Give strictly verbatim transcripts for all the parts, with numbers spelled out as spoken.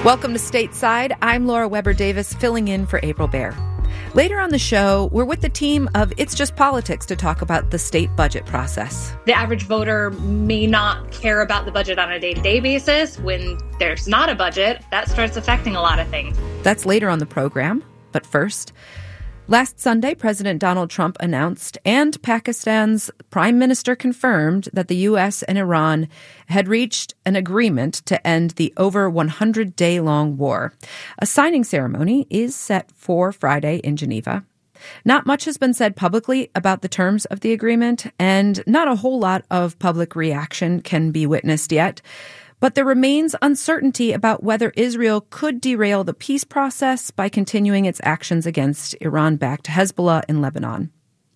Welcome to Stateside. I'm Laura Weber Davis, filling in for April Baer. Later on the show, we're with the team of It's Just Politics to talk about the state budget process. The average voter may not care about the budget on a day-to-day basis. When there's not a budget, that starts affecting a lot of things. That's later on the program. But first, last Sunday, President Donald Trump announced and Pakistan's prime minister confirmed that the U S and Iran had reached an agreement to end the over one hundred day long war. A signing ceremony is set for Friday in Geneva. Not much has been said publicly about the terms of the agreement, and not a whole lot of public reaction can be witnessed yet. But there remains uncertainty about whether Israel could derail the peace process by continuing its actions against Iran-backed Hezbollah in Lebanon.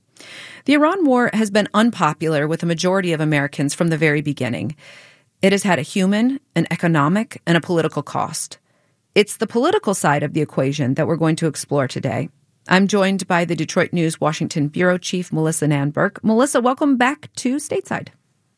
The Iran war has been unpopular with a majority of Americans from the very beginning. It has had a human, an economic, and a political cost. It's the political side of the equation that we're going to explore today. I'm joined by the Detroit News Washington Bureau Chief, Melissa Nanberg. Melissa, welcome back to Stateside.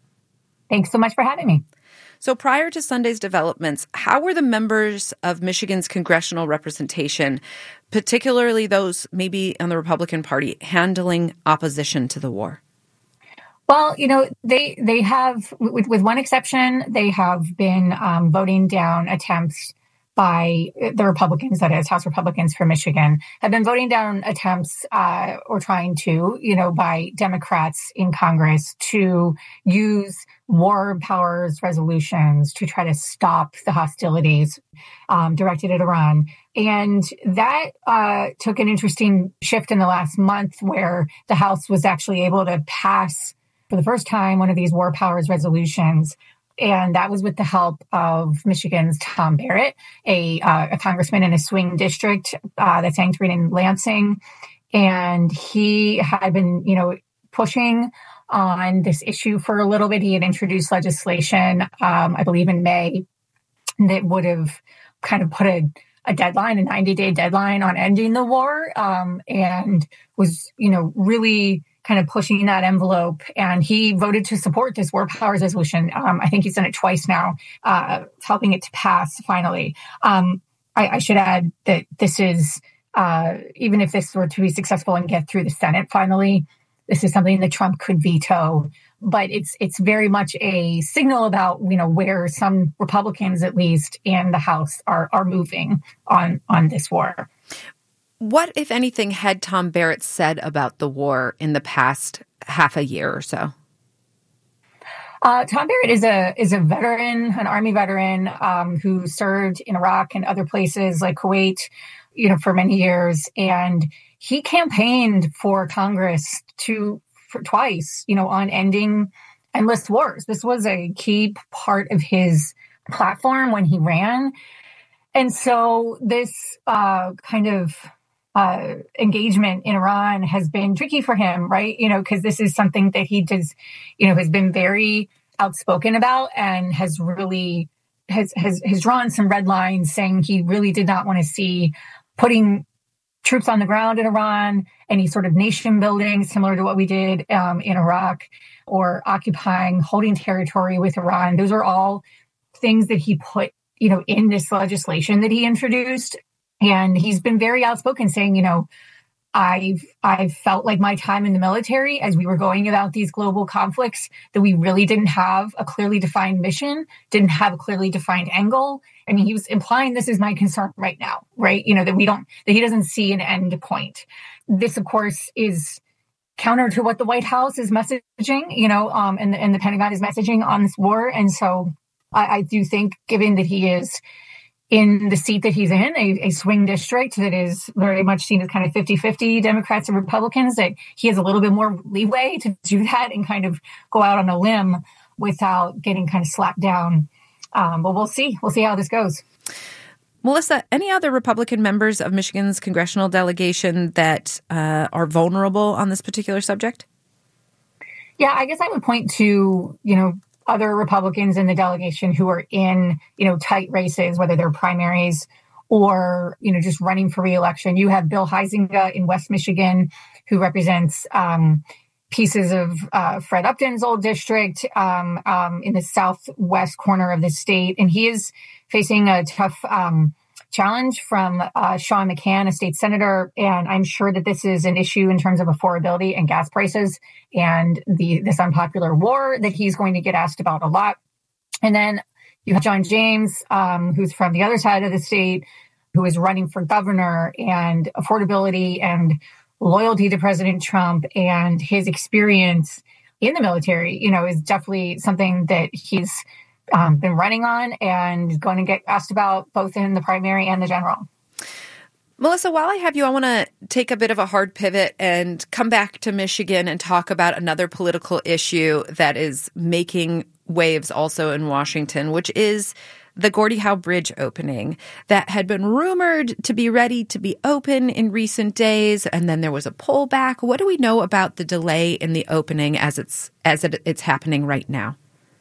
Thanks so much for having me. So prior to Sunday's developments, how were the members of Michigan's congressional representation, particularly those maybe on the Republican Party, handling opposition to the war? Well, you know, they they have, with, with one exception, they have been um, voting down attempts by the Republicans, that is, House Republicans for Michigan, have been voting down attempts uh, or trying to, you know, by Democrats in Congress to use war powers resolutions to try to stop the hostilities um, directed at Iran. And that uh, took an interesting shift in the last month where the House was actually able to pass for the first time one of these war powers resolutions. And that was with the help of Michigan's Tom Barrett, a, uh, a congressman in a swing district uh, that's anchored in Lansing. And he had been, you know, pushing on this issue for a little bit. He had introduced legislation, um, I believe in May, that would have kind of put a, a deadline, a ninety-day deadline on ending the war, um, and was, you know, really kind of pushing that envelope. And he voted to support this war powers resolution. Um, I think he's done it twice now, uh, helping it to pass finally. Um, I, I should add that this is, uh, even if this were to be successful and get through the Senate finally, this is something that Trump could veto. But it's it's very much a signal about, you know, where some Republicans, at least in the House, are are moving on on this war. What, if anything, had Tom Barrett said about the war in the past half a year or so? Uh, Tom Barrett is a is a veteran, an Army veteran um, who served in Iraq and other places like Kuwait, you know, for many years, and he campaigned for Congress to for twice, you know, on ending endless wars. This was a key part of his platform when he ran, and so this uh, kind of Uh, engagement in Iran has been tricky for him, right? You know, because this is something that he does, you know, has been very outspoken about and has really has has has drawn some red lines, saying he really did not want to see putting troops on the ground in Iran, any sort of nation building similar to what we did um, in Iraq, or occupying, holding territory with Iran. Those are all things that he put, you know, in this legislation that he introduced. And he's been very outspoken, saying, you know, I've I've felt like my time in the military, as we were going about these global conflicts, that we really didn't have a clearly defined mission, didn't have a clearly defined angle. I mean, he was implying this is my concern right now, right? You know, that we don't, that he doesn't see an end point. This, of course, is counter to what the White House is messaging, you know, um, and, and the Pentagon is messaging on this war. And so I, I do think, given that he is in the seat that he's in, a, a swing district that is very much seen as kind of fifty-fifty Democrats and Republicans, that he has a little bit more leeway to do that and kind of go out on a limb without getting kind of slapped down. Um, but we'll see. We'll see how this goes. Melissa, any other Republican members of Michigan's congressional delegation that uh, are vulnerable on this particular subject? Yeah, I guess I would point to, you know, other Republicans in the delegation who are in, you know, tight races, whether they're primaries or, you know, just running for reelection. You have Bill Huizenga in West Michigan, who represents um, pieces of uh, Fred Upton's old district um, um, in the southwest corner of the state. And he is facing a tough um, challenge from uh, Sean McCann, a state senator. And I'm sure that this is an issue in terms of affordability and gas prices and the this unpopular war that he's going to get asked about a lot. And then you have John James, um, who's from the other side of the state, who is running for governor, and affordability and loyalty to President Trump and his experience in the military, you know, is definitely something that he's um, been running on and going to get asked about both in the primary and the general. Melissa, while I have you, I want to take a bit of a hard pivot and come back to Michigan and talk about another political issue that is making waves also in Washington, which is the Gordie Howe Bridge opening that had been rumored to be ready to be open in recent days, and then there was a pullback. What do we know about the delay in the opening as it's as it, it's happening right now?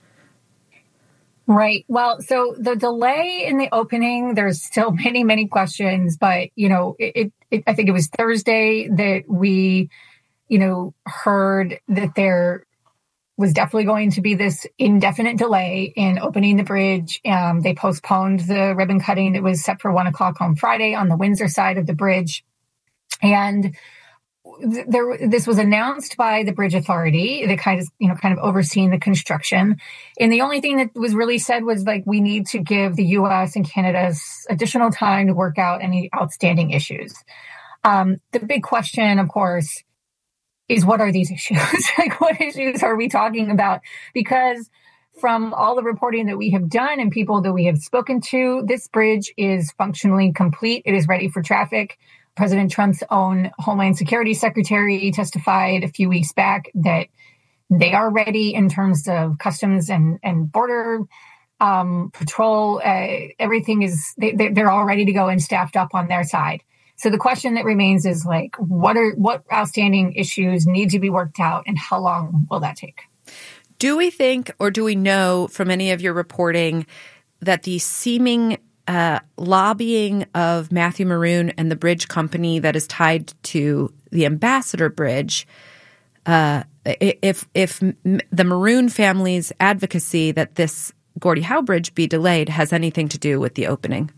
Right. Well, so the delay in the opening, there's still many, many questions, but, you know, it, it I think it was Thursday that we, you know, heard that there was definitely going to be this indefinite delay in opening the bridge. Um, they postponed the ribbon cutting that was set for one o'clock on Friday on the Windsor side of the bridge. And th- there, this was announced by the Bridge Authority, that kind of, you know, kind of overseeing the construction. And the only thing that was really said was like, we need to give the U S and Canada additional time to work out any outstanding issues. Um, the big question, of course, is what are these issues? Like, what issues are we talking about? Because from all the reporting that we have done and people that we have spoken to, this bridge is functionally complete. It is ready for traffic. President Trump's own Homeland Security Secretary testified a few weeks back that they are ready in terms of customs and, and border um, patrol. Uh, everything is, they, they're all ready to go and staffed up on their side. So the question that remains is like, what are what outstanding issues need to be worked out, and how long will that take? Do we think, or do we know from any of your reporting, that the seeming uh, lobbying of Matthew Maroon and the bridge company that is tied to the Ambassador Bridge, uh, if if the Maroon family's advocacy that this Gordie Howe Bridge be delayed has anything to do with the opening?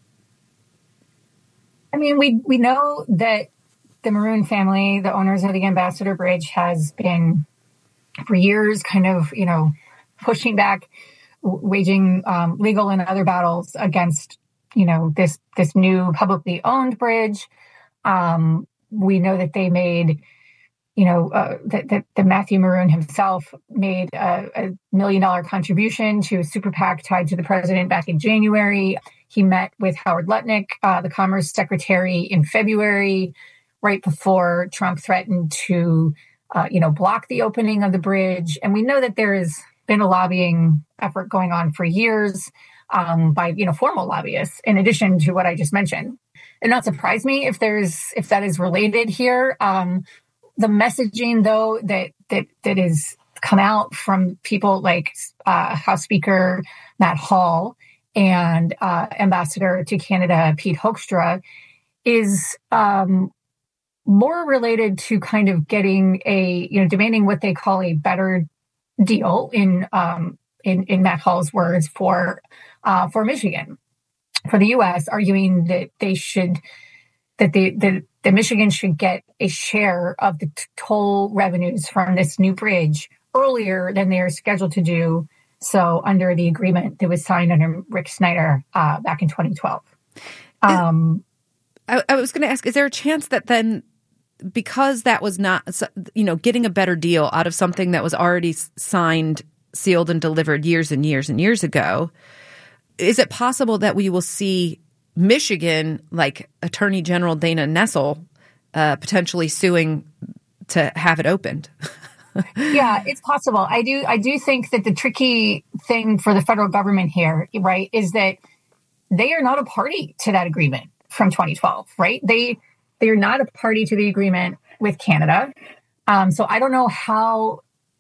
I mean, we we know that the Maroon family, the owners of the Ambassador Bridge, has been for years kind of, you know, pushing back, waging um, legal and other battles against, you know, this this new publicly owned bridge. Um, we know that they made, you know, uh, that, that, that Matthew Maroon himself made a, a million dollar contribution to a super PAC tied to the president back in January. He met with Howard Lutnick, uh, the Commerce Secretary, in February, right before Trump threatened to, uh, you know, block the opening of the bridge. And we know that there has been a lobbying effort going on for years um, by, you know, formal lobbyists, in addition to what I just mentioned. It not surprise me if there's if that is related here. Um, the messaging, though, that that that is come out from people like uh, House Speaker Matt Hall and uh, Ambassador to Canada Pete Hoekstra is um, more related to kind of getting a, you know, demanding what they call a better deal in um, in, in Matt Hall's words for uh, for Michigan, for the U S, arguing that they should that the that, that Michigan should get a share of the t- toll revenues from this new bridge earlier than they are scheduled to do so under the agreement that was signed under Rick Snyder uh, back in twenty twelve. Um, I, I was going to ask, is there a chance that then, because that was not, you know, getting a better deal out of something that was already signed, sealed, and delivered years and years and years ago, is it possible that we will see Michigan, like Attorney General Dana Nessel, uh, potentially suing to have it opened? Yeah, it's possible. I do. I do think that the tricky thing for the federal government here, right, is that they are not a party to that agreement from twenty twelve, right? They they are not a party to the agreement with Canada. Um, so I don't know how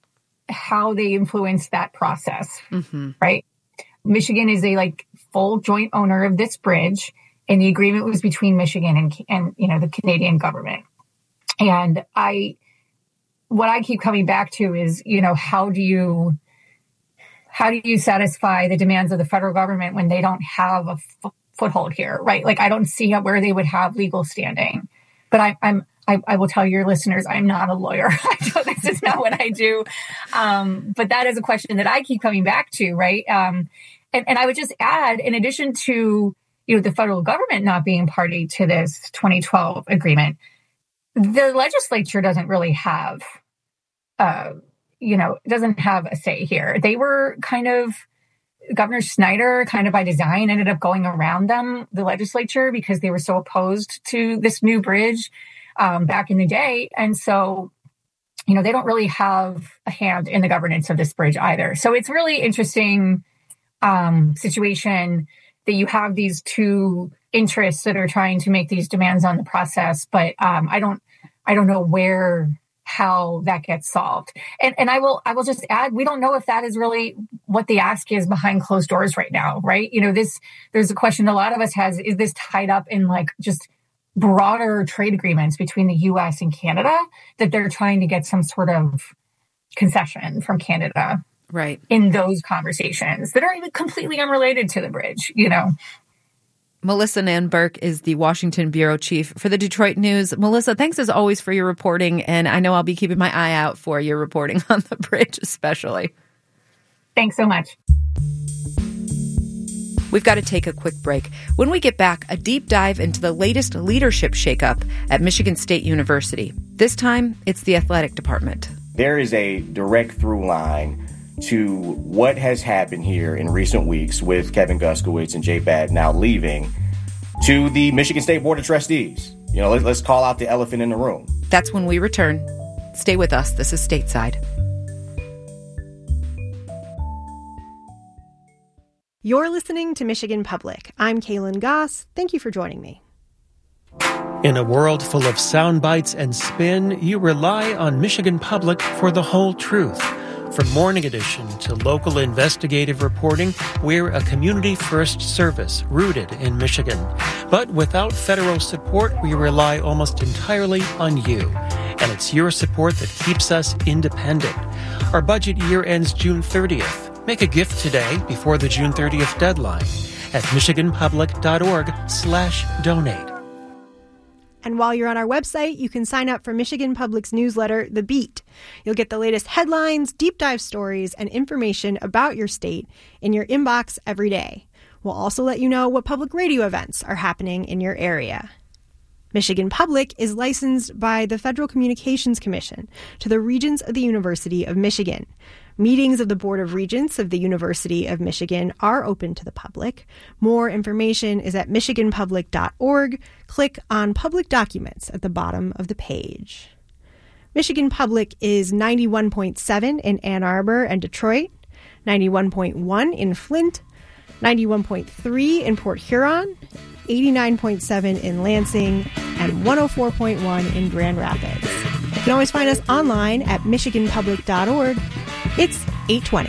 how they influence that process, mm-hmm. right? Michigan is a like full joint owner of this bridge, and the agreement was between Michigan and and you know the Canadian government. And I. what I keep coming back to is, you know, how do you how do you satisfy the demands of the federal government when they don't have a f- foothold here, right? Like, I don't see where they would have legal standing. But I, I'm I, I will tell your listeners, I'm not a lawyer. I don't, this is not what I do. Um, but that is a question that I keep coming back to, right? Um, and, and I would just add, in addition to, you know, the federal government not being party to this twenty twelve agreement, the legislature doesn't really have, uh, you know, doesn't have a say here. They were kind of, Governor Snyder, kind of by design, ended up going around them, the legislature, because they were so opposed to this new bridge um, back in the day. And so, you know, they don't really have a hand in the governance of this bridge either. So it's really interesting um, situation that you have these two interests that are trying to make these demands on the process. But um, I don't, I don't know where, how that gets solved. And and I will, I will just add, we don't know if that is really what the ask is behind closed doors right now, right? You know, this, there's a question a lot of us has, is this tied up in like just broader trade agreements between the U S and Canada that they're trying to get some sort of concession from Canada, right, in those conversations that are even completely unrelated to the bridge, you know? Melissa Nan Burke is the Washington bureau chief for the Detroit News. Melissa, thanks as always for your reporting, and I know I'll be keeping my eye out for your reporting on the bridge especially. Thanks so much. We've got to take a quick break. When we get back, a deep dive into the latest leadership shakeup at Michigan State University. This time, it's the athletic department. There is a direct through line to what has happened here in recent weeks with Kevin Guskiewicz and Jay Batt now leaving to the Michigan State Board of Trustees. You know, let's, let's call out the elephant in the room. That's when we return. Stay with us. This is Stateside. You're listening to Michigan Public. I'm Kaylin Goss. Thank you for joining me. In a world full of sound bites and spin, you rely on Michigan Public for the whole truth. From Morning Edition to local investigative reporting, we're a community-first service rooted in Michigan. But without federal support, we rely almost entirely on you. And it's your support that keeps us independent. Our budget year ends June thirtieth. Make a gift today before the June thirtieth deadline at michiganpublic.org slash donate. And while you're on our website, you can sign up for Michigan Public's newsletter, The Beat. You'll get the latest headlines, deep dive stories, and information about your state in your inbox every day. We'll also let you know what public radio events are happening in your area. Michigan Public is licensed by the Federal Communications Commission to the Regents of the University of Michigan. Meetings of the Board of Regents of the University of Michigan are open to the public. More information is at michigan public dot org. Click on Public Documents at the bottom of the page. Michigan Public is ninety-one point seven in Ann Arbor and Detroit, ninety-one point one in Flint, ninety-one point three in Port Huron, eighty-nine point seven in Lansing, and one oh four point one in Grand Rapids. You can always find us online at michigan public dot org. It's eight twenty.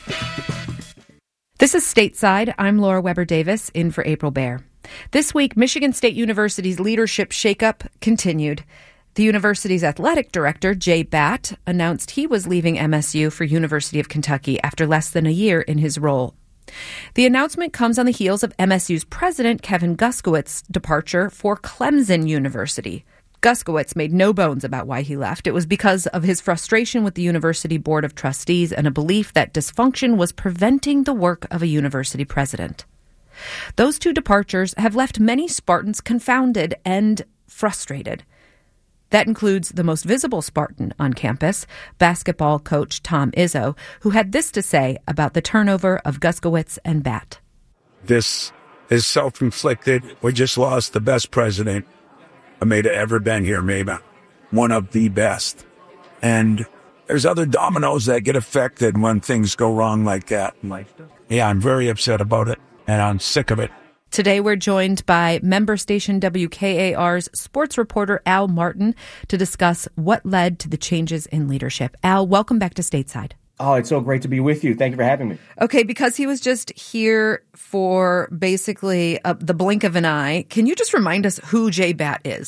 This is Stateside. I'm Laura Weber Davis, in for April Baer. This week, Michigan State University's leadership shakeup continued. The university's athletic director, Jay Batt, announced he was leaving M S U for University of Kentucky after less than a year in his role. The announcement comes on the heels of M S U's president, Kevin Guskiewicz's departure for Clemson University. Guskiewicz made no bones about why he left. It was because of his frustration with the University Board of Trustees and a belief that dysfunction was preventing the work of a university president. Those two departures have left many Spartans confounded and frustrated. That includes the most visible Spartan on campus, basketball coach Tom Izzo, who had this to say about the turnover of Guskiewicz and Batt. This is self-inflicted. We just lost the best president I may have ever been here, maybe one of the best. And there's other dominoes that get affected when things go wrong like that. Yeah, I'm very upset about it, and I'm sick of it. Today, we're joined by member station W K A R's sports reporter Al Martin to discuss what led to the changes in leadership. Al, welcome back to Stateside. Oh, it's so great to be with you. Thank you for having me. Okay, because he was just here for basically uh, the blink of an eye, can you just remind us who Jay Batt is?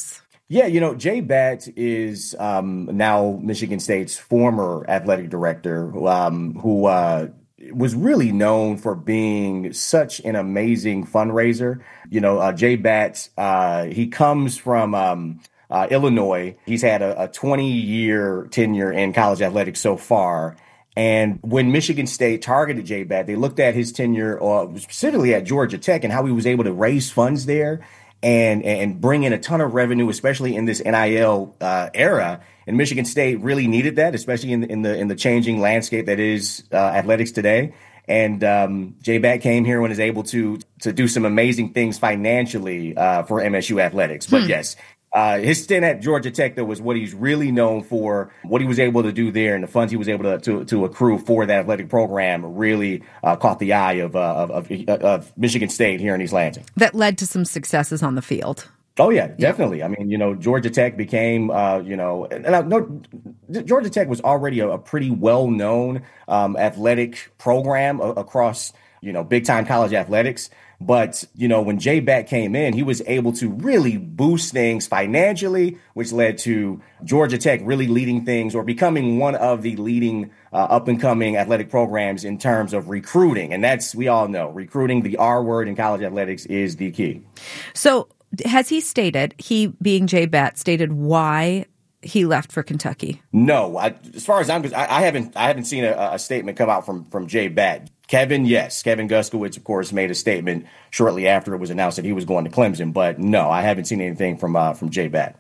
Yeah, you know, Jay Batt is um, now Michigan State's former athletic director, um, who uh, was really known for being such an amazing fundraiser. You know, uh, Jay Batt, uh, he comes from um, uh, Illinois. He's had a twenty-year tenure in college athletics so far. And when Michigan State targeted Jay Batt, they looked at his tenure, uh, specifically at Georgia Tech, and how he was able to raise funds there and and bring in a ton of revenue, especially in this N I L uh, era. And Michigan State really needed that, especially in the in the in the changing landscape that is uh, athletics today. And um, Jay Batt came here and was able to to do some amazing things financially uh, for M S U athletics. But hmm. yes. Uh, his stint at Georgia Tech, though, was what he's really known for. What he was able to do there and the funds he was able to to, to accrue for that athletic program really uh, caught the eye of, uh, of, of of Michigan State here in East Lansing. That led to some successes on the field. Oh, yeah, definitely. Yeah. I mean, you know, Georgia Tech became, uh, you know, and I know Georgia Tech was already a, a pretty well-known um, athletic program a- across, you know, big-time college athletics. But, you know, when Jay Batt came in, he was able to really boost things financially, which led to Georgia Tech really leading things or becoming one of the leading uh, up-and-coming athletic programs in terms of recruiting. And that's, we all know, recruiting, the R word in college athletics, is the key. So has he stated, he being Jay Batt, stated why he left for Kentucky? No, I, as far as I'm concerned, I, I haven't I haven't seen a, a statement come out from, from Jay Batt. Kevin, yes. Kevin Guskiewicz, of course, made a statement shortly after it was announced that he was going to Clemson. But no, I haven't seen anything from uh, from Jay Batt.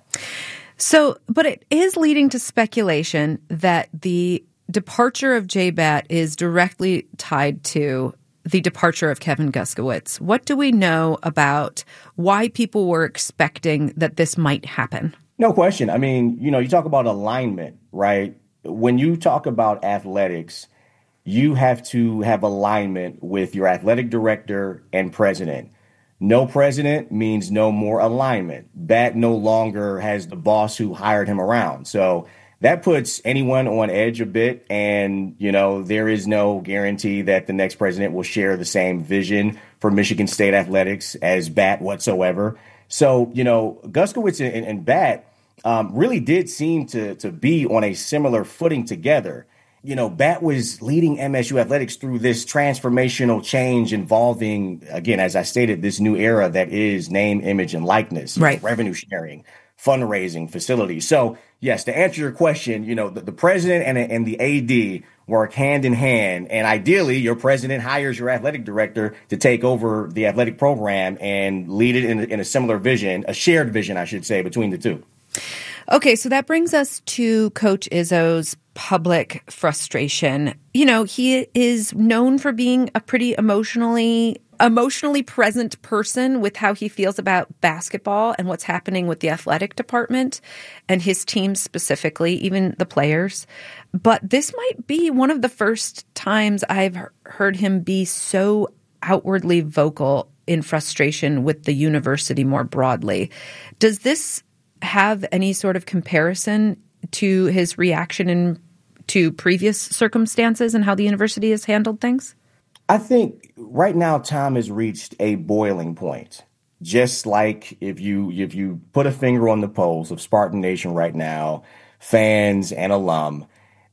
So, but it is leading to speculation that the departure of Jay Batt is directly tied to the departure of Kevin Guskiewicz. What do we know about why people were expecting that this might happen? No question. I mean, you know, you talk about alignment, right? When you talk about athletics, you have to have alignment with your athletic director and president. No president means no more alignment. Batt no longer has the boss who hired him around. So that puts anyone on edge a bit. And, you know, there is no guarantee that the next president will share the same vision for Michigan State athletics as Batt whatsoever. So, you know, Guskiewicz and, and Batt um, really did seem to, to be on a similar footing together. You know, Batt was leading M S U athletics through this transformational change involving, again, as I stated, this new era that is name, image, and likeness, right? Know, revenue sharing, fundraising, facilities. So, yes, to answer your question, you know, the, the president and, and the A D work hand in hand. And ideally, your president hires your athletic director to take over the athletic program and lead it in, in a similar vision, a shared vision, I should say, between the two. Okay, so that brings us to Coach Izzo's public frustration. You know, he is known for being a pretty emotionally emotionally present person with how he feels about basketball and what's happening with the athletic department and his team specifically, even the players. But this might be one of the first times I've heard him be so outwardly vocal in frustration with the university more broadly. Does this have any sort of comparison to his reaction in to previous circumstances and how the university has handled things? I think right now Tom has reached a boiling point. Just like if you if you put a finger on the pulse of Spartan Nation right now, fans and alum,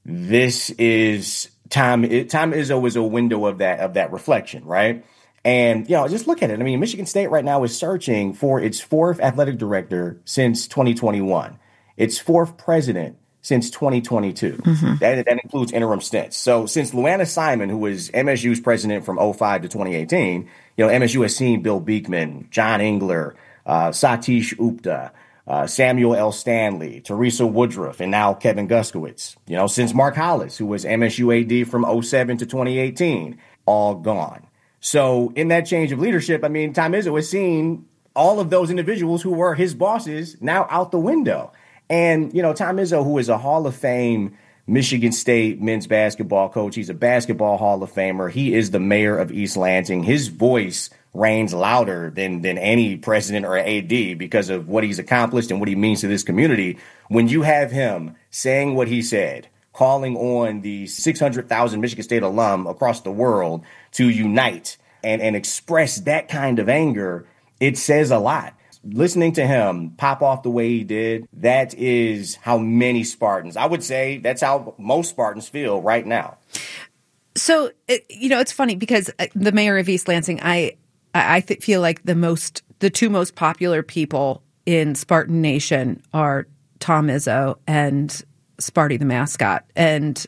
this is Tom. Tom Izzo is a window of that of that reflection, right? And, you know, just look at it. I mean, Michigan State right now is searching for its fourth athletic director since twenty twenty-one, its fourth president since twenty twenty-two. Mm-hmm. That, that includes interim stints. So since Luana Simon, who was M S U's president from oh five to twenty eighteen, you know, M S U has seen Bill Beekman, John Engler, uh, Satish Upta, uh, Samuel L. Stanley, Teresa Woodruff, and now Kevin Guskiewicz. You know, since Mark Hollis, who was M S U A D from oh seven to twenty eighteen, all gone. So in that change of leadership, I mean, Tom Izzo has seen all of those individuals who were his bosses now out the window. And, you know, Tom Izzo, who is a Hall of Fame Michigan State men's basketball coach, he's a basketball Hall of Famer. He is the mayor of East Lansing. His voice reigns louder than than any president or A D because of what he's accomplished and what he means to this community. When you have him saying what he said, calling on the six hundred thousand Michigan State alum across the world to unite and, and express that kind of anger, it says a lot. listening to him pop off the way he did, that is how many Spartans, I would say that's how most Spartans feel right now. So, you know, it's funny because the mayor of East Lansing, I I th- feel like the most the two most popular people in Spartan Nation are Tom Izzo and Sparty the mascot. And,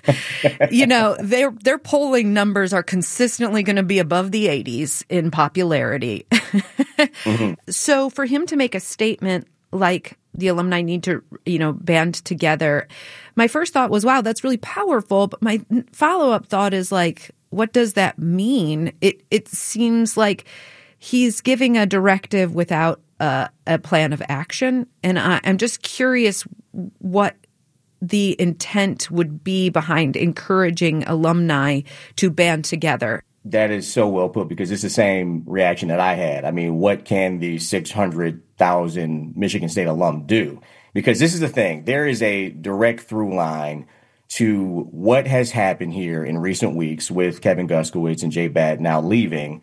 you know, their their polling numbers are consistently going to be above the eighties in popularity. Mm-hmm. So for him to make a statement like the alumni need to, you know, band together, my first thought was, wow, that's really powerful. But my follow-up thought is like, what does that mean? It it seems like he's giving a directive without a, a plan of action. And I, I'm just curious what the intent would be behind encouraging alumni to band together. That is so well put, because it's the same reaction that I had. I mean, what can the six hundred thousand Michigan State alum do? Because this is the thing. There is a direct through line to what has happened here in recent weeks with Kevin Guskiewicz and Jay Bad now leaving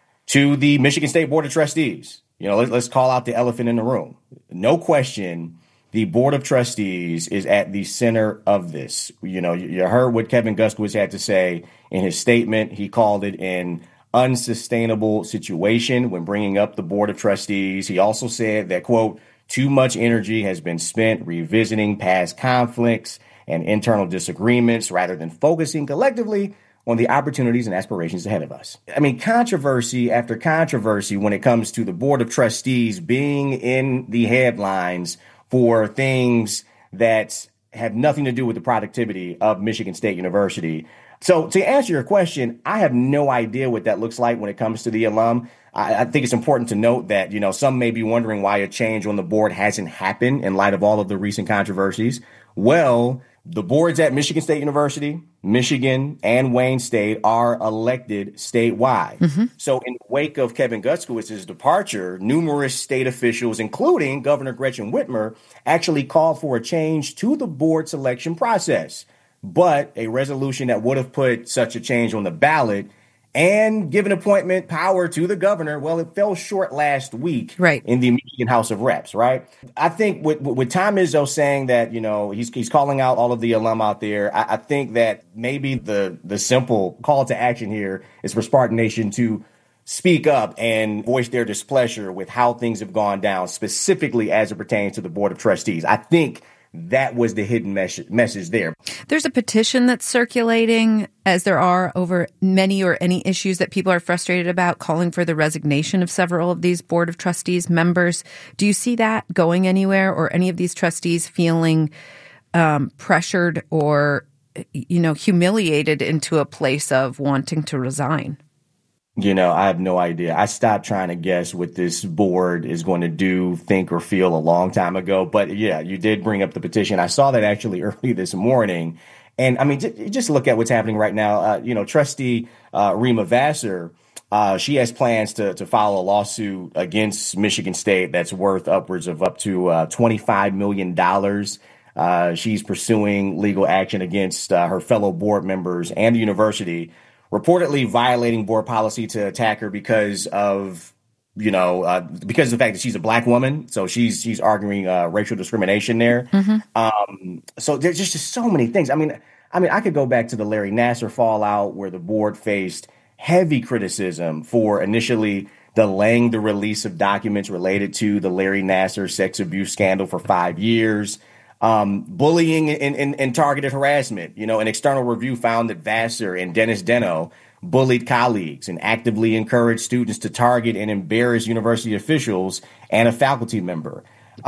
to the Michigan State Board of Trustees. You know, let's, let's call out the elephant in the room. No question, the Board of Trustees is at the center of this. You know, you, you heard what Kevin Guskiewicz had to say in his statement. He called it an unsustainable situation when bringing up the Board of Trustees. He also said that, quote, too much energy has been spent revisiting past conflicts and internal disagreements rather than focusing collectively on the opportunities and aspirations ahead of us. I mean, controversy after controversy when it comes to the Board of Trustees being in the headlines for things that have nothing to do with the productivity of Michigan State University. So to answer your question, I have no idea what that looks like when it comes to the alum. I, I think it's important to note that, you know, some may be wondering why a change on the board hasn't happened in light of all of the recent controversies. Well, the boards at Michigan State University, Michigan, and Wayne State are elected statewide. Mm-hmm. So in the wake of Kevin Guskiewicz's departure, numerous state officials, including Governor Gretchen Whitmer, actually called for a change to the board selection process. But a resolution that would have put such a change on the ballot and given appointment power to the governor, well, it fell short last week right. in the Michigan House of Reps, right? I think with, with Tom Izzo saying that, you know, he's he's calling out all of the alum out there, I, I think that maybe the the simple call to action here is for Spartan Nation to speak up and voice their displeasure with how things have gone down, specifically as it pertains to the Board of Trustees. I think that was the hidden mes- message there. There's a petition that's circulating, as there are over many or any issues that people are frustrated about, calling for the resignation of several of these Board of Trustees members. Do you see that going anywhere, or any of these trustees feeling um, pressured or, you know, humiliated into a place of wanting to resign? You know, I have no idea. I stopped trying to guess what this board is going to do, think, or feel a long time ago. But yeah, you did bring up the petition. I saw that actually early this morning. And I mean, j- just look at what's happening right now. Uh, you know, Trustee uh, Rima Vassar, uh, she has plans to, to file a lawsuit against Michigan State that's worth upwards of up to uh, twenty-five million dollars. Uh, she's pursuing legal action against uh, her fellow board members and the university, reportedly violating board policy to attack her because of, you know, uh, because of the fact that she's a black woman. So she's she's arguing uh, racial discrimination there. Mm-hmm. Um, so there's just, just so many things. I mean, I mean, I could go back to the Larry Nassar fallout, where the board faced heavy criticism for initially delaying the release of documents related to the Larry Nassar sex abuse scandal for five years. Um, bullying and, and, and targeted harassment. You know, an external review found that Vassar and Dennis Deno bullied colleagues and actively encouraged students to target and embarrass university officials and a faculty member.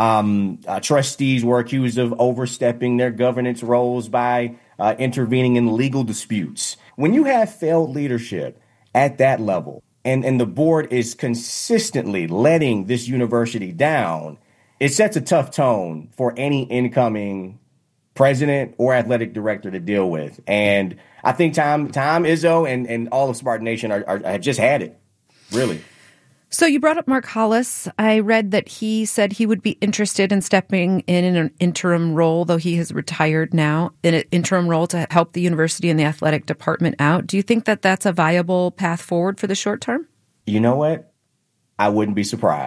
Um, uh, trustees were accused of overstepping their governance roles by uh, intervening in legal disputes. When you have failed leadership at that level, and, and the board is consistently letting this university down, it sets a tough tone for any incoming president or athletic director to deal with. And I think Tom, Tom Izzo and, and all of Spartan Nation are, are, have just had it, really. So you brought up Mark Hollis. I read that he said he would be interested in stepping in in an interim role, though he has retired now, in an interim role to help the university and the athletic department out. Do you think that that's a viable path forward for the short term? You know what? I wouldn't be surprised.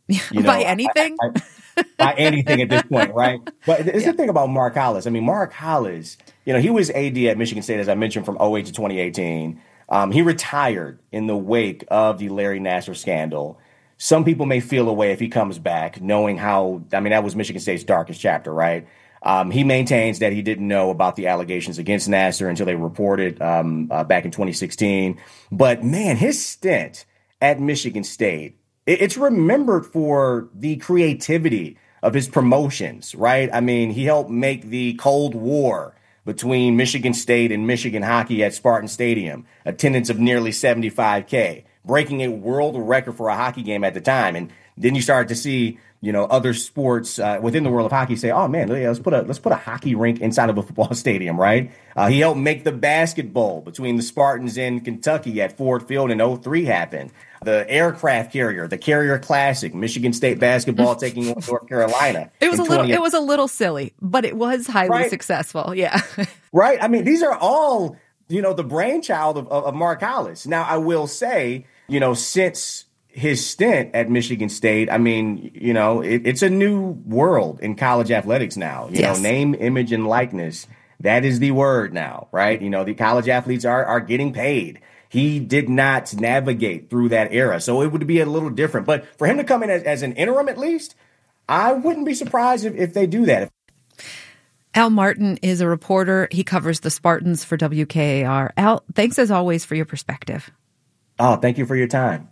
You know, by anything? I, I, by anything at this point, right? But it's yeah. the thing about Mark Hollis. I mean, Mark Hollis, you know, he was A D at Michigan State, as I mentioned, from oh eight to twenty eighteen. Um, he retired in the wake of the Larry Nassar scandal. Some people may feel a way if he comes back, knowing how, I mean, that was Michigan State's darkest chapter, right? Um, he maintains that he didn't know about the allegations against Nassar until they were reported um, uh, back in twenty sixteen. But man, his stint at Michigan State, it, it's remembered for the creativity of his promotions, right? I mean, he helped make the Cold War between Michigan State and Michigan hockey at Spartan Stadium, attendance of nearly seventy-five K, breaking a world record for a hockey game at the time. And then you started to see, you know, other sports uh, within the world of hockey say, oh, man, let's put a let's put a hockey rink inside of a football stadium, right? Uh, he helped make the basketball between the Spartans and Kentucky at Ford Field in oh three happen. The aircraft carrier, the Carrier Classic, Michigan State basketball taking on North Carolina. It was a little it was a little silly, but it was highly right? successful. Yeah. Right. I mean, these are all, you know, the brainchild of, of, of Mark Hollis. Now, I will say, you know, since his stint at Michigan State, I mean, you know, it, it's a new world in college athletics now. You yes. know, name, image, and likeness. That is the word now, right? You know, the college athletes are are getting paid. He did not navigate through that era, so it would be a little different. But for him to come in as, as an interim, at least, I wouldn't be surprised if, if they do that. Al Martin is a reporter. He covers the Spartans for W K A R. Al, thanks as always for your perspective. Oh, thank you for your time.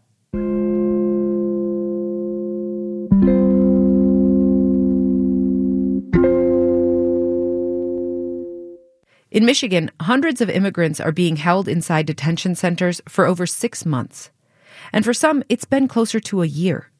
In Michigan, hundreds of immigrants are being held inside detention centers for over six months. And for some, it's been closer to a year.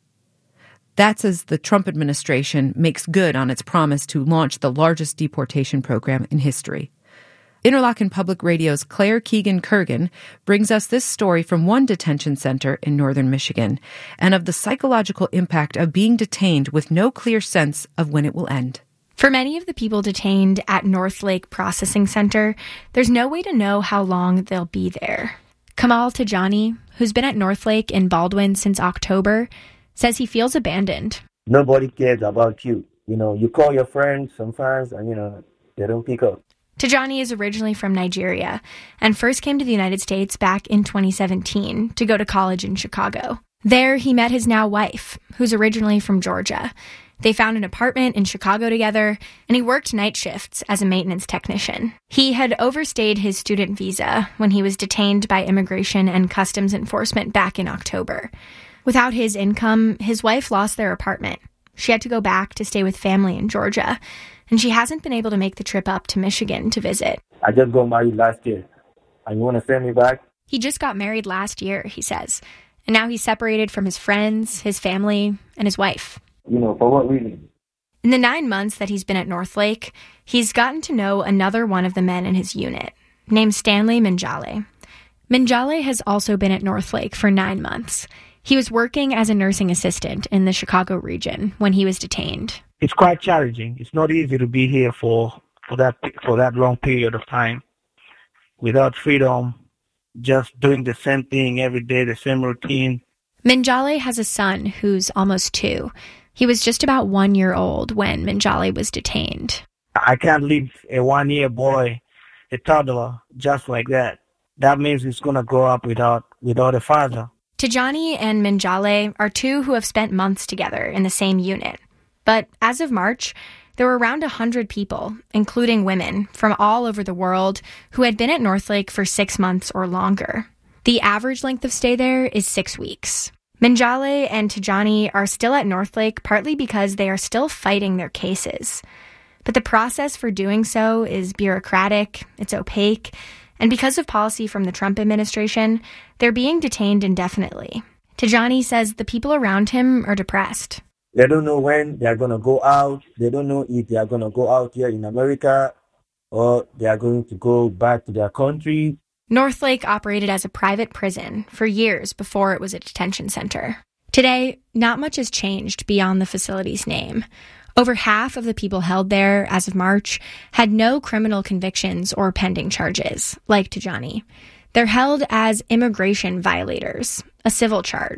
That's as the Trump administration makes good on its promise to launch the largest deportation program in history. Interlochen Public Radio's Claire Keegan-Kurgan brings us this story from one detention center in northern Michigan and of the psychological impact of being detained with no clear sense of when it will end. For many of the people detained at North Lake Processing Center, there's no way to know how long they'll be there. Kamal Tajani, who's been at North Lake in Baldwin since October, says he feels abandoned. Nobody cares about you. You know, you call your friends, some friends, and, you know, they don't pick up. Tajani is originally from Nigeria and first came to the United States back in twenty seventeen to go to college in Chicago. There, he met his now wife, who's originally from Georgia. They found an apartment in Chicago together, and he worked night shifts as a maintenance technician. He had overstayed his student visa when he was detained by Immigration and Customs Enforcement back in October. Without his income, his wife lost their apartment. She had to go back to stay with family in Georgia, and she hasn't been able to make the trip up to Michigan to visit. I just got married last year, and you want to send me back? He just got married last year, he says, and now he's separated from his friends, his family, and his wife. You know, for what reason? In the nine months that he's been at North Lake, he's gotten to know another one of the men in his unit, named Stanley Minjale. Minjale has also been at North Lake for nine months. He was working as a nursing assistant in the Chicago region when he was detained. It's quite challenging. It's not easy to be here for, for that for that long period of time without freedom, just doing the same thing every day, the same routine. Minjale has a son who's almost two. He was just about one year old when Minjale was detained. I can't leave a one-year boy, a toddler, just like that. That means he's going to grow up without without a father. Tajani and Minjale are two who have spent months together in the same unit. But as of March, there were around one hundred people, including women, from all over the world who had been at North Lake for six months or longer. The average length of stay there is six weeks. Minjale and Tajani are still at North Lake partly because they are still fighting their cases. But the process for doing so is bureaucratic, it's opaque, and because of policy from the Trump administration, they're being detained indefinitely. Tajani says the people around him are depressed. They don't know when they're going to go out. They don't know if they are going to go out here in America or they are going to go back to their country. North Lake operated as a private prison for years before it was a detention center. Today, not much has changed beyond the facility's name. Over half of the people held there as of March had no criminal convictions or pending charges, like Tajani. They're held as immigration violators, a civil charge.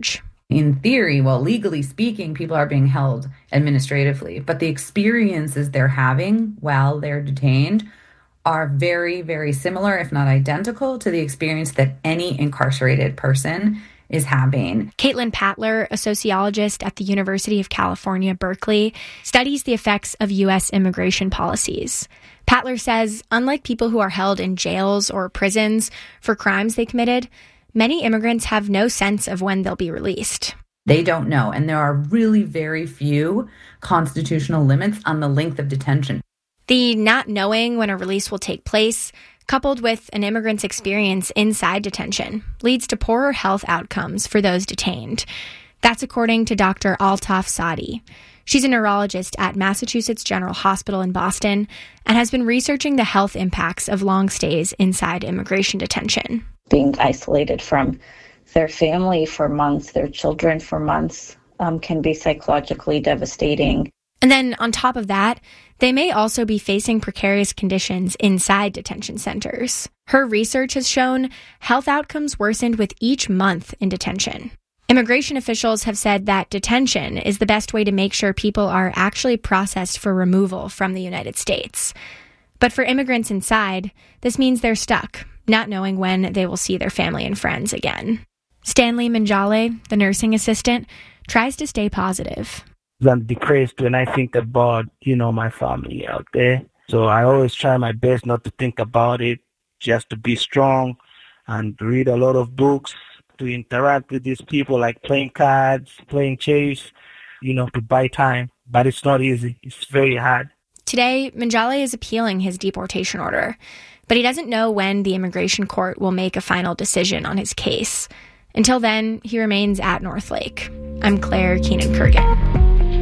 In theory, well, legally speaking, people are being held administratively, but the experiences they're having while they're detained are very, very similar, if not identical, to the experience that any incarcerated person is having. Caitlin Patler, a sociologist at the University of California, Berkeley, studies the effects of U S immigration policies. Patler says, unlike people who are held in jails or prisons for crimes they committed, many immigrants have no sense of when they'll be released. They don't know, and there are really very few constitutional limits on the length of detention. The not knowing when a release will take place, coupled with an immigrant's experience inside detention, leads to poorer health outcomes for those detained. That's according to Doctor Altaf Sadi. She's a neurologist at Massachusetts General Hospital in Boston and has been researching the health impacts of long stays inside immigration detention. Being isolated from their family for months, their children for months, um, can be psychologically devastating. And then on top of that, they may also be facing precarious conditions inside detention centers. Her research has shown health outcomes worsened with each month in detention. Immigration officials have said that detention is the best way to make sure people are actually processed for removal from the United States. But for immigrants inside, this means they're stuck, not knowing when they will see their family and friends again. Stanley Minjale, the nursing assistant, tries to stay positive. I'm depressed when I think about, you know, my family out there. So I always try my best not to think about it, just to be strong and read a lot of books, to interact with these people, like playing cards, playing chess, you know, to buy time. But it's not easy. It's very hard. Today, Minjale is appealing his deportation order, but he doesn't know when the immigration court will make a final decision on his case. Until then, he remains at Northlake. I'm Claire Keenan-Kurgan.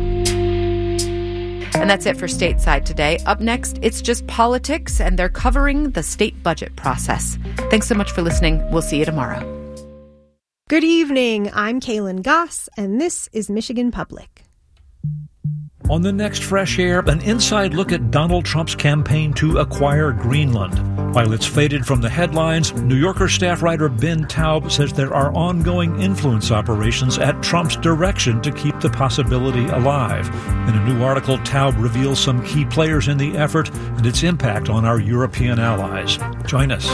And that's it for Stateside today. Up next, it's just politics, and they're covering the state budget process. Thanks so much for listening. We'll see you tomorrow. Good evening. I'm Kaylin Goss, and this is Michigan Public. On the next Fresh Air, an inside look at Donald Trump's campaign to acquire Greenland. While it's faded from the headlines, New Yorker staff writer Ben Taub says there are ongoing influence operations at Trump's direction to keep the possibility alive. In a new article, Taub reveals some key players in the effort and its impact on our European allies. Join us.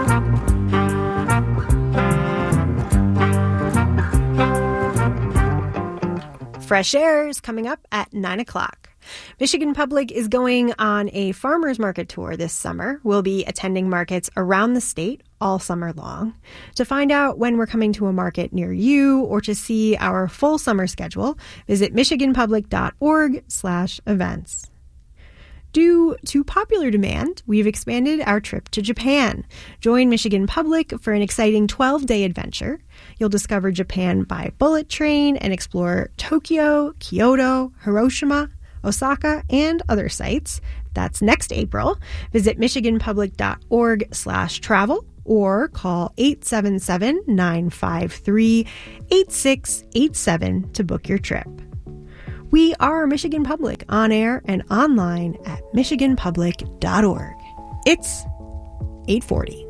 Fresh Air is coming up at nine o'clock. Michigan Public is going on a farmers market tour this summer. We'll be attending markets around the state all summer long. To find out when we're coming to a market near you or to see our full summer schedule, visit michiganpublic.org slash events. Due to popular demand, we've expanded our trip to Japan. Join Michigan Public for an exciting twelve-day adventure. You'll discover Japan by bullet train and explore Tokyo, Kyoto, Hiroshima, Osaka, and other sites. That's next April. Visit michiganpublic.org slash travel or call eight seven seven, nine five three, eight six eight seven to book your trip. We are Michigan Public, on air and online at michigan public dot org. It's eight forty.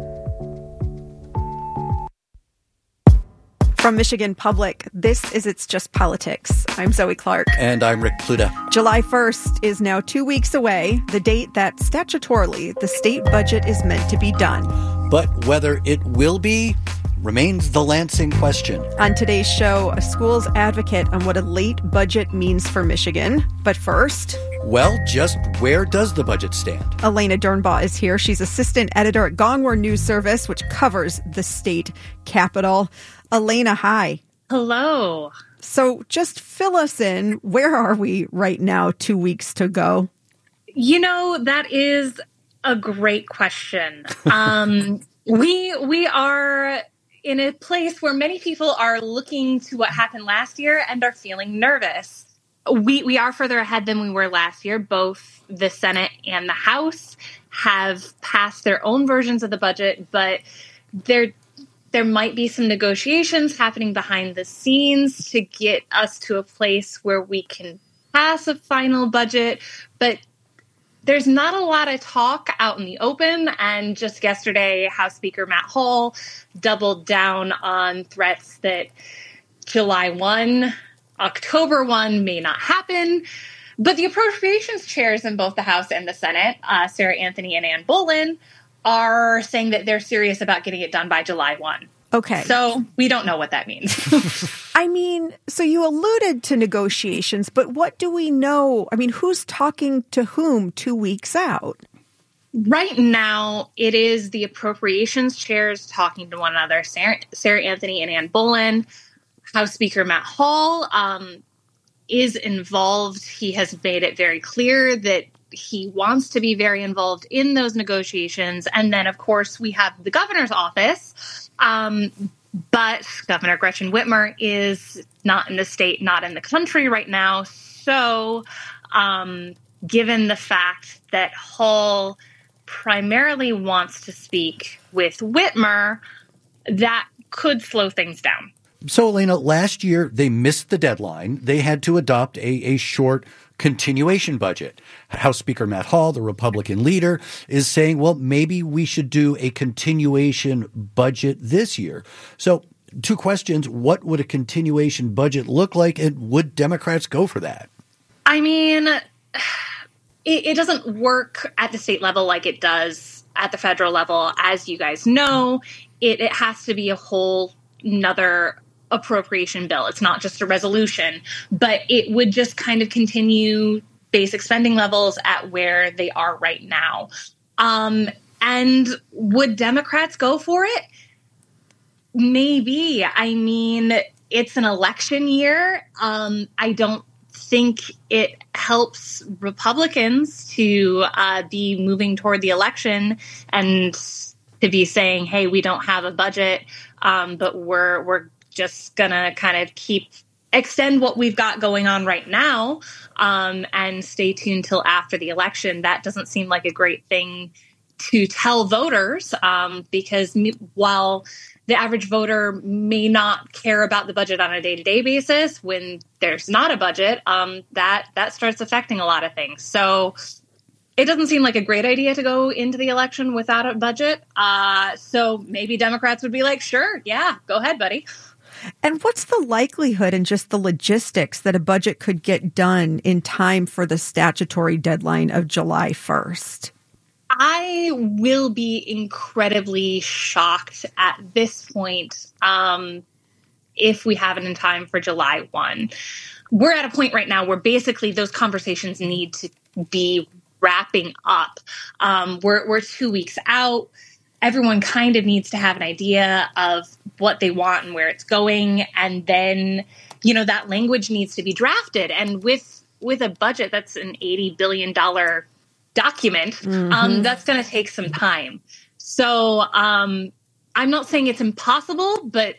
From Michigan Public, this is It's Just Politics. I'm Zoe Clark. And I'm Rick Pluta. July first is now two weeks away, the date that statutorily the state budget is meant to be done. But whether it will be remains the Lansing question. On today's show, a school's advocate on what a late budget means for Michigan. But first... Well, just where does the budget stand? Elena Dernbaugh is here. She's assistant editor at Gongwar News Service, which covers the state capital. Elena, hi. Hello. So just fill us in. Where are we right now, two weeks to go? You know, that is a great question. Um, we we are in a place where many people are looking to what happened last year and are feeling nervous. We we are further ahead than we were last year. Both the Senate and the House have passed their own versions of the budget, but there there might be some negotiations happening behind the scenes to get us to a place where we can pass a final budget. But there's not a lot of talk out in the open. And just yesterday, House Speaker Matt Hull doubled down on threats that July first, October first may not happen. But the appropriations chairs in both the House and the Senate, uh, Sarah Anthony and Ann Boleyn, are saying that they're serious about getting it done by July first. Okay. So we don't know what that means. I mean, so you alluded to negotiations, but what do we know? I mean, who's talking to whom two weeks out? Right now, it is the appropriations chairs talking to one another, Sarah, Sarah Anthony and Ann Boleyn. House Speaker Matt Hall um, is involved. He has made it very clear that he wants to be very involved in those negotiations. And then, of course, we have the governor's office. Um, but Governor Gretchen Whitmer is not in the state, not in the country right now. So um, given the fact that Hall primarily wants to speak with Whitmer, that could slow things down. So, Elena, last year they missed the deadline. They had to adopt a, a short continuation budget. House Speaker Matt Hall, the Republican leader, is saying, well, maybe we should do a continuation budget this year. So two questions. What would a continuation budget look like, and would Democrats go for that? I mean, it, it doesn't work at the state level like it does at the federal level. As you guys know, it, it has to be a whole another appropriation bill. It's not just a resolution, but it would just kind of continue basic spending levels at where they are right now. Um, and would Democrats go for it? Maybe. I mean, it's an election year. Um, I don't think it helps Republicans to uh, be moving toward the election and to be saying, hey, we don't have a budget, um, but we're we're just going to kind of keep extend what we've got going on right now um, and stay tuned till after the election. That doesn't seem like a great thing to tell voters um, because while the average voter may not care about the budget on a day-to-day basis, when there's not a budget, um, that that starts affecting a lot of things. So it doesn't seem like a great idea to go into the election without a budget. Uh, so maybe Democrats would be like, sure, yeah, go ahead, buddy. And what's the likelihood and just the logistics that a budget could get done in time for the statutory deadline of July first? I will be incredibly shocked at this point um, if we have it in time for July first. We're at a point right now where basically those conversations need to be wrapping up. Um, we're, we're two weeks out. Everyone kind of needs to have an idea of what they want and where it's going. And then, you know, that language needs to be drafted. And with with a budget that's an eighty billion dollars document, mm-hmm. um, that's going to take some time. So um, I'm not saying it's impossible, but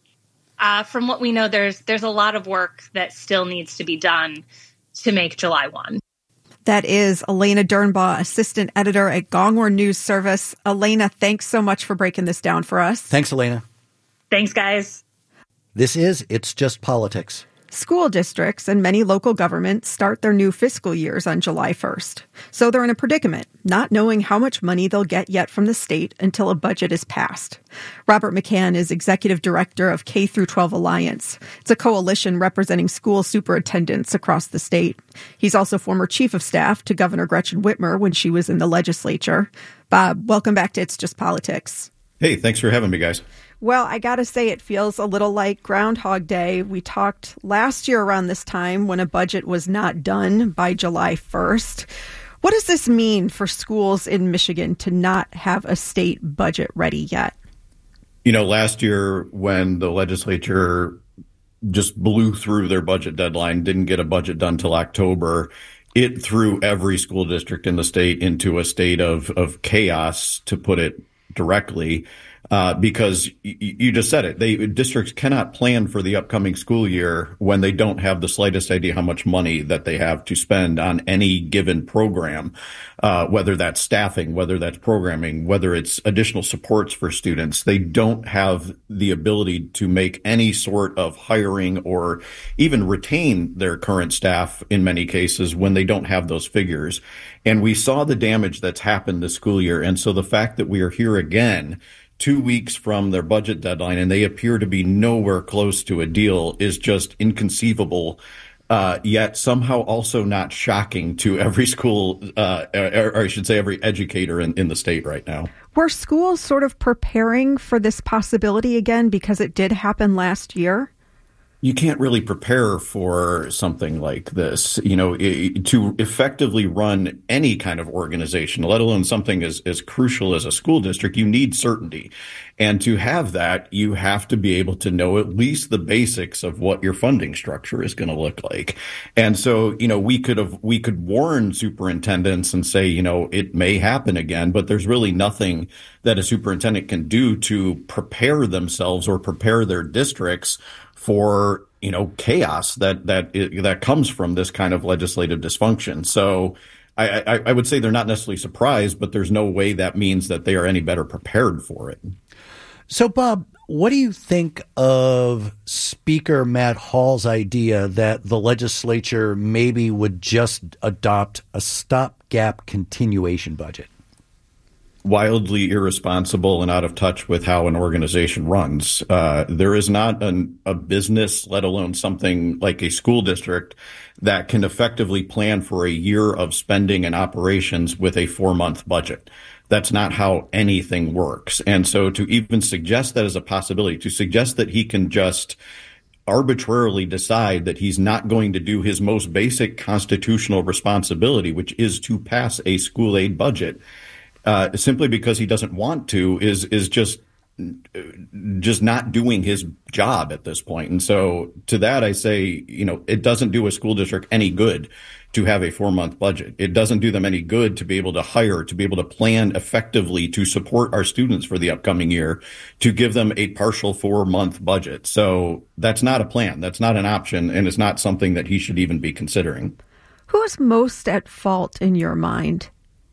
uh, from what we know, there's there's a lot of work that still needs to be done to make July first. That is Elena Dernbaugh, assistant editor at Gongwer News Service. Elena, thanks so much for breaking this down for us. Thanks, Elena. Thanks, guys. This is It's Just Politics. School districts and many local governments start their new fiscal years on July first. So they're in a predicament, not knowing how much money they'll get yet from the state until a budget is passed. Robert McCann is executive director of K through twelve Alliance. It's a coalition representing school superintendents across the state. He's also former chief of staff to Governor Gretchen Whitmer when she was in the legislature. Bob, welcome back to It's Just Politics. Hey, thanks for having me, guys. Well, I got to say, it feels a little like Groundhog Day. We talked last year around this time when a budget was not done by July first. What does this mean for schools in Michigan to not have a state budget ready yet? You know, last year when the legislature just blew through their budget deadline, didn't get a budget done till October, it threw every school district in the state into a state of, of chaos, to put it directly. Uh, because y- you just said it, they districts cannot plan for the upcoming school year when they don't have the slightest idea how much money that they have to spend on any given program, uh, whether that's staffing, whether that's programming, whether it's additional supports for students. They don't have the ability to make any sort of hiring or even retain their current staff in many cases when they don't have those figures. And we saw the damage that's happened this school year. And so the fact that we are here again two weeks from their budget deadline and they appear to be nowhere close to a deal is just inconceivable. Uh, yet somehow also not shocking to every school, uh, or, or I should say every educator in, in the state right now. Were schools sort of preparing for this possibility again because it did happen last year? You can't really prepare for something like this, you know, it, to effectively run any kind of organization, let alone something as, as crucial as a school district. You need certainty. And to have that, you have to be able to know at least the basics of what your funding structure is going to look like. And so, you know, we could have, we could warn superintendents and say, you know, it may happen again, but there's really nothing that a superintendent can do to prepare themselves or prepare their districts for, you know, chaos that that that comes from this kind of legislative dysfunction. So I, I, I would say they're not necessarily surprised, but there's no way that means that they are any better prepared for it. So, Bob, what do you think of Speaker Matt Hall's idea that the legislature maybe would just adopt a stopgap continuation budget? Wildly irresponsible and out of touch with how an organization runs. Uh, there is not an, a business, let alone something like a school district, that can effectively plan for a year of spending and operations with a four-month budget. That's not how anything works. And so to even suggest that as a possibility, to suggest that he can just arbitrarily decide that he's not going to do his most basic constitutional responsibility, which is to pass a school aid budget, Uh, simply because he doesn't want to, is is just just not doing his job at this point. And so to that, I say, you know, it doesn't do a school district any good to have a four month budget. It doesn't do them any good to be able to hire, to be able to plan effectively to support our students for the upcoming year, to give them a partial four month budget. So that's not a plan. That's not an option. And it's not something that he should even be considering. Who is most at fault in your mind?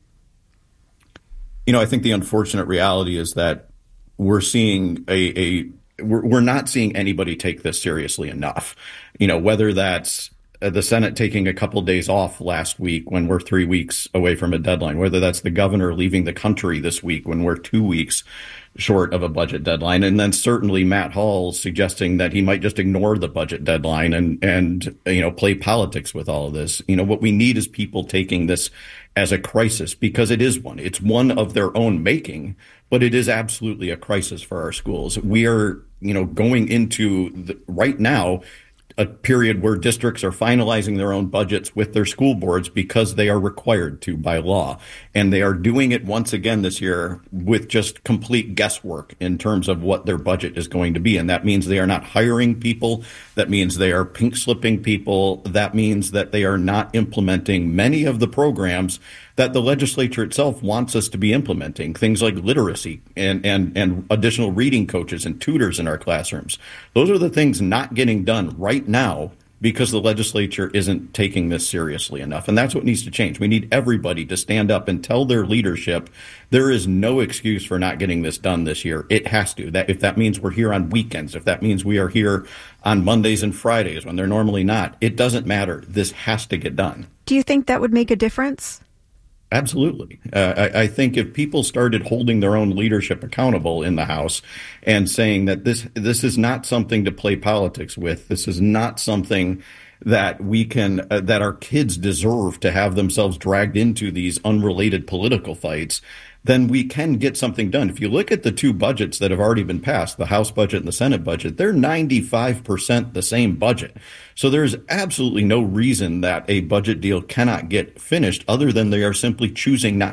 You know, I think the unfortunate reality is that we're seeing a, a we're, we're not seeing anybody take this seriously enough. You know, whether that's the Senate taking a couple of days off last week when we're three weeks away from a deadline, whether that's the governor leaving the country this week when we're two weeks short of a budget deadline. And then certainly Matt Hall suggesting that he might just ignore the budget deadline and, and, you know, play politics with all of this. You know, what we need is people taking this as a crisis, because it is one. It's one of their own making, but it is absolutely a crisis for our schools. We are, you know, going into the, right now a period where districts are finalizing their own budgets with their school boards because they are required to by law. And they are doing it once again this year with just complete guesswork in terms of what their budget is going to be. And that means they are not hiring people. That means they are pink slipping people. That means that they are not implementing many of the programs that the legislature itself wants us to be implementing, things like literacy and, and, and additional reading coaches and tutors in our classrooms. Those are the things not getting done right now because the legislature isn't taking this seriously enough. And that's what needs to change. We need everybody to stand up and tell their leadership there is no excuse for not getting this done this year. It has to. That if that means we're here on weekends, if that means we are here on Mondays and Fridays when they're normally not, it doesn't matter. This has to get done. Do you think that would make a difference? Absolutely. Uh, I, I think if people started holding their own leadership accountable in the House and saying that this this is not something to play politics with, this is not something that we can uh, that our kids deserve to have themselves dragged into these unrelated political fights, then we can get something done. If you look at the two budgets that have already been passed, the House budget and the Senate budget, they're ninety-five percent the same budget. So there's absolutely no reason that a budget deal cannot get finished other than they are simply choosing not